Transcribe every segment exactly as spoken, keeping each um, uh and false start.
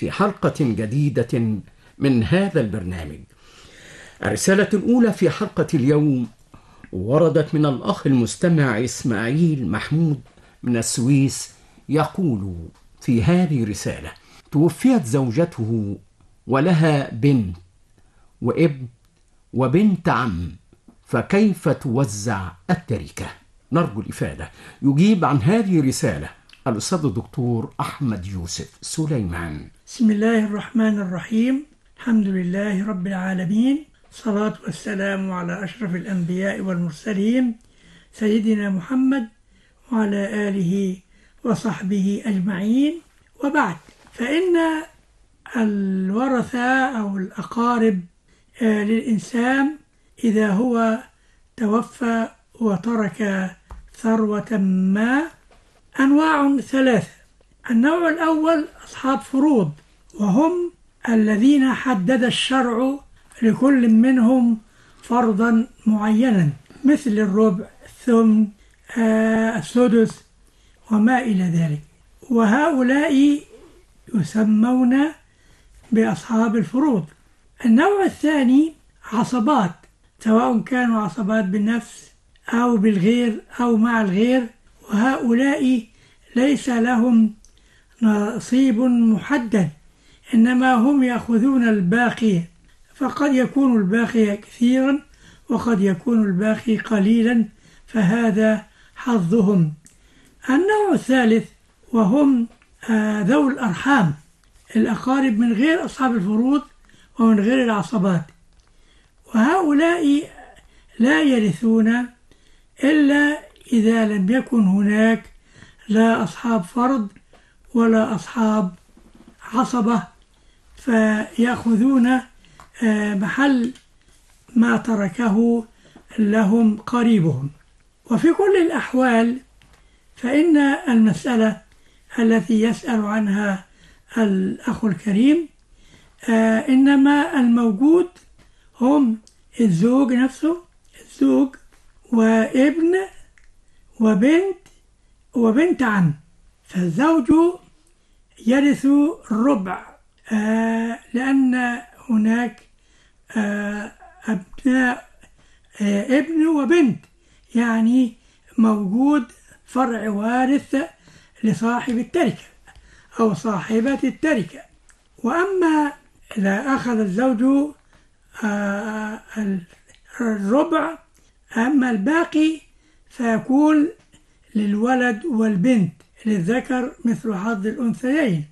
في حلقة جديدة من هذا البرنامج. الرسالة الأولى في حلقة اليوم وردت من الأخ المستمع إسماعيل محمود من السويس، يقول في هذه الرسالة: توفيت زوجته ولها بنت وابن وبنت عم، فكيف توزع التركة؟ نرجو الإفادة. يجيب عن هذه الرسالة الأستاذ الدكتور أحمد يوسف سليمان. بسم الله الرحمن الرحيم، الحمد لله رب العالمين، الصلاة والسلام على أشرف الأنبياء والمرسلين سيدنا محمد وعلى آله وصحبه أجمعين، وبعد. فإن الورثة أو الأقارب للإنسان إذا هو توفى وترك ثروة ما أنواع ثلاثة. النوع الأول أصحاب فروض، وهم الذين حدد الشرع لكل منهم فرضا معينا، مثل الربع، الثمن، آه، السدس وما إلى ذلك، وهؤلاء يسمون بأصحاب الفروض. النوع الثاني عصبات، سواء كانوا عصبات بالنفس أو بالغير أو مع الغير، وهؤلاء ليس لهم نصيب محدد، إنما هم يأخذون الباقي، فقد يكون الباقي كثيرا وقد يكون الباقي قليلا، فهذا حظهم. النوع الثالث وهم آه ذو الأرحام، الأقارب من غير أصحاب الفروض ومن غير العصبات، وهؤلاء لا يرثون إلا إذا لم يكن هناك لا أصحاب فرض ولا أصحاب عصبة، فيأخذون محل ما تركه لهم قريبهم. وفي كل الأحوال فإن المسألة التي يسأل عنها الأخ الكريم إنما الموجود هم الزوج نفسه، الزوج وابن وبنت وبنت عم. فالزوج يرث الربع آه لأن هناك آه أبناء آه ابن وبنت، يعني موجود فرع وارث لصاحب التركة أو صاحبة التركة. وأما إذا أخذ الزوج آه الربع، أما الباقي فيكون للولد والبنت، للذكر مثل حظ الأنثيين،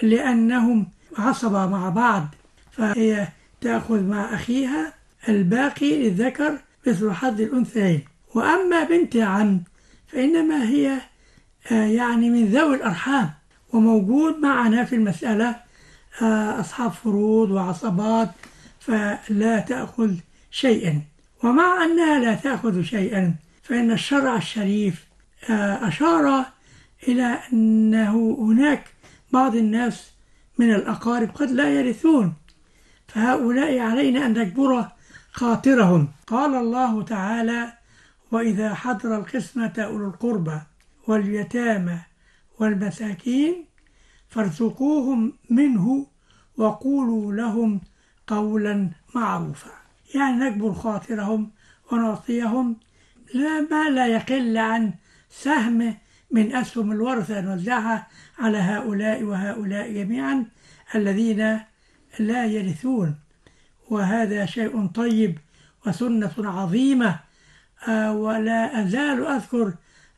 لأنهم عصبة مع بعض، فهي تأخذ مع أخيها الباقي للذكر مثل حظ الأنثيين. وأما بنت عم فإنما هي يعني من ذوي الأرحام، وموجود معنا في المسألة أصحاب فروض وعصبات، فلا تأخذ شيئا. ومع أنها لا تأخذ شيئا فإن الشرع الشريف أشار إلى أنه هناك بعض الناس من الأقارب قد لا يرثون، فهؤلاء علينا أن نجبر خاطرهم. قال الله تعالى: وإذا حضر القسمة أولو القربى واليتامى والمساكين فارزقوهم منه وقولوا لهم قولا معروفا. يعني نجبر خاطرهم ونعطيهم لا ما لا يقل عن سهم من أسهم الورثة، نوزعها على هؤلاء وهؤلاء جميعا الذين لا يرثون، وهذا شيء طيب وسنة عظيمة. آه ولا أزال أذكر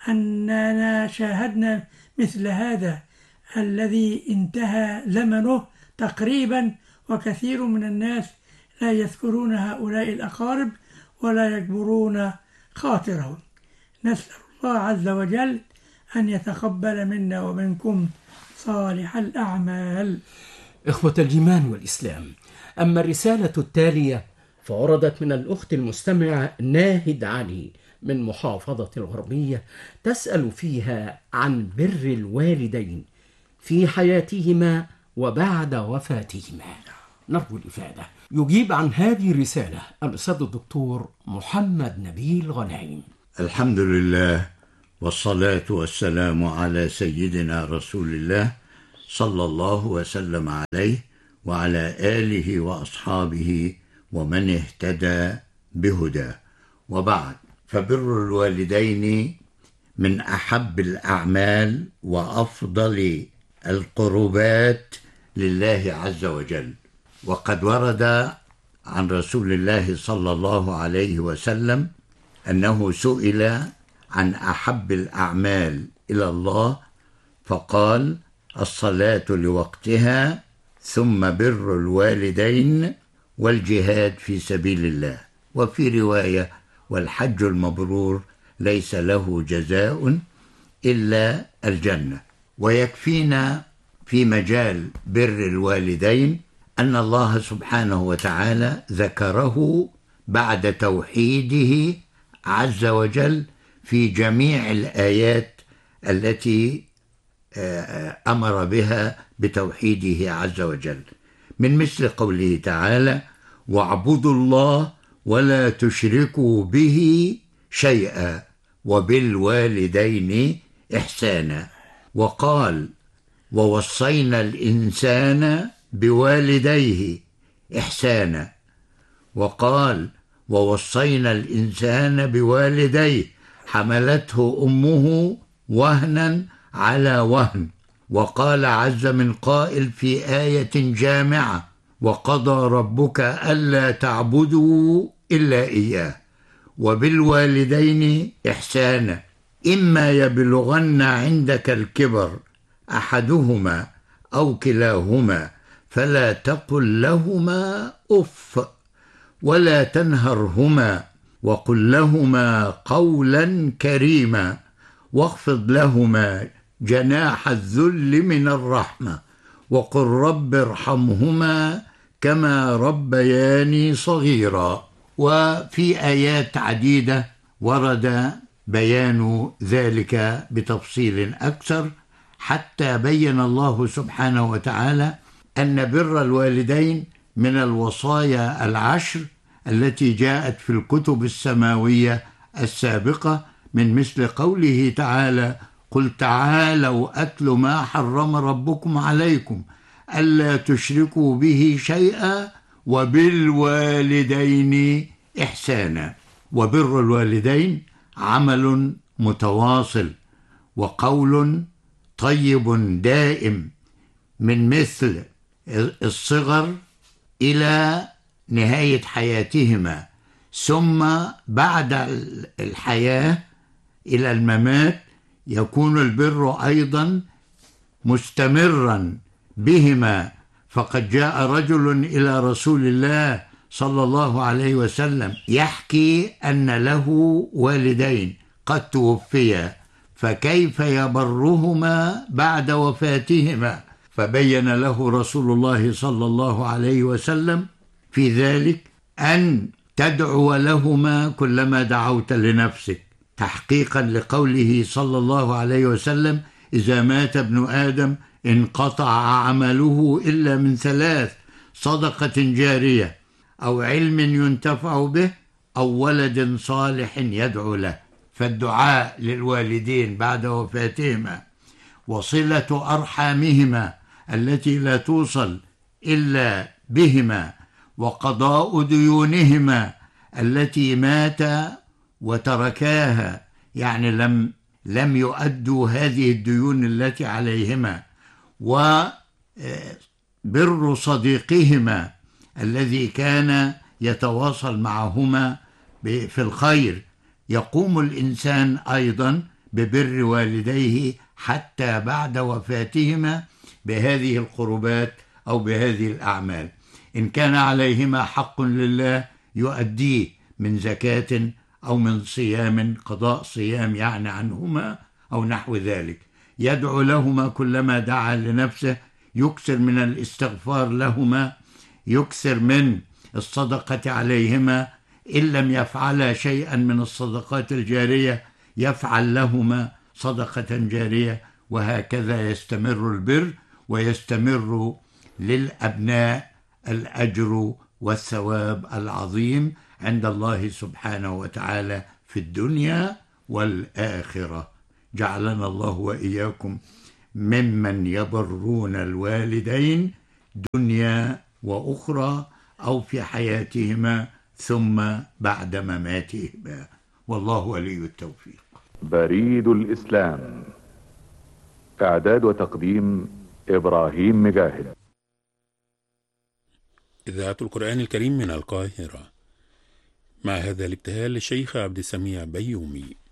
أننا شاهدنا مثل هذا الذي انتهى زمنه تقريبا، وكثير من الناس لا يذكرون هؤلاء الأقارب ولا يجبرون خاطرهم. نسأل الله عز وجل أن يتقبل منا ومنكم صالح الأعمال. إخوة الإيمان والإسلام، أما الرسالة التالية فوردت من الأخت المستمعة ناهد علي من محافظة الغربية، تسأل فيها عن بر الوالدين في حياتهما وبعد وفاتهما. نرجو الإفادة. يجيب عن هذه الرسالة الأستاذ الدكتور محمد نبيل غنايم. الحمد لله والصلاة والسلام على سيدنا رسول الله صلى الله وسلم عليه وعلى آله وأصحابه ومن اهتدى بهداه. وبعد، فبر الوالدين من أحب الأعمال وأفضل القربات لله عز وجل. وقد ورد عن رسول الله صلى الله عليه وسلم أنه سئل عن أحب الأعمال إلى الله فقال: الصلاة لوقتها، ثم بر الوالدين، والجهاد في سبيل الله. وفي رواية: والحج المبرور ليس له جزاء إلا الجنة. ويكفينا في مجال بر الوالدين أن الله سبحانه وتعالى ذكره بعد توحيده عز وجل في جميع الآيات التي أمر بها بتوحيده عز وجل، من مثل قوله تعالى: واعبدوا الله ولا تشركوا به شيئا وبالوالدين إحسانا. وقال: ووصينا الإنسان بوالديه إحسانا. وقال: ووصينا الإنسان بوالديه حملته أمه وهنا على وهن. وقال عز من قائل في آية جامعة: وقضى ربك ألا تعبدوا إلا إياه وبالوالدين إحسانا إما يبلغن عندك الكبر أحدهما أو كلاهما فلا تقل لهما أف ولا تنهرهما وقل لهما قولا كريما واخفض لهما جناح الذل من الرحمة وقل رب ارحمهما كما ربياني صغيرا. وفي آيات عديدة ورد بيان ذلك بتفصيل أكثر، حتى بين الله سبحانه وتعالى أن بر الوالدين من الوصايا العشر التي جاءت في الكتب السماوية السابقة، من مثل قوله تعالى: قل تعالوا أتل ما حرم ربكم عليكم ألا تشركوا به شيئا وبالوالدين إحسانا. وبر الوالدين عمل متواصل وقول طيب دائم من مثل الصغر إلى نهاية حياتهما، ثم بعد الحياة إلى الممات يكون البر أيضا مستمرا بهما. فقد جاء رجل إلى رسول الله صلى الله عليه وسلم يحكي أن له والدين قد توفيا، فكيف يبرهما بعد وفاتهما؟ فبين له رسول الله صلى الله عليه وسلم في ذلك أن تدعو لهما كلما دعوت لنفسك، تحقيقا لقوله صلى الله عليه وسلم: إذا مات ابن آدم انقطع عمله إلا من ثلاث: صدقة جارية أو علم ينتفع به أو ولد صالح يدعو له. فالدعاء للوالدين بعد وفاتهما وصلة أرحامهما التي لا توصل إلا بهما وقضاء ديونهما التي مات وتركاها، يعني لم لم يؤدوا هذه الديون التي عليهما، وبر صديقهما الذي كان يتواصل معهما في الخير. يقوم الإنسان أيضا ببر والديه حتى بعد وفاتهما بهذه القربات أو بهذه الأعمال. إن كان عليهما حق لله يؤديه من زكاة أو من صيام، قضاء صيام يعني عنهما أو نحو ذلك. يدعو لهما كلما دعا لنفسه، يكثر من الاستغفار لهما، يكثر من الصدقة عليهما. إن لم يفعل شيئا من الصدقات الجارية يفعل لهما صدقة جارية، وهكذا يستمر البر ويستمر للأبناء الأجر والثواب العظيم عند الله سبحانه وتعالى في الدنيا والآخرة. جعلنا الله وإياكم ممن يبرون الوالدين دنيا وأخرى، أو في حياتهما ثم بعد مماتهما، والله ولي التوفيق. بريد الإسلام، إعداد وتقديم إبراهيم مجاهد. إذاعة القرآن الكريم من القاهرة، مع هذا الابتهال للشيخ عبد السميع بيومي.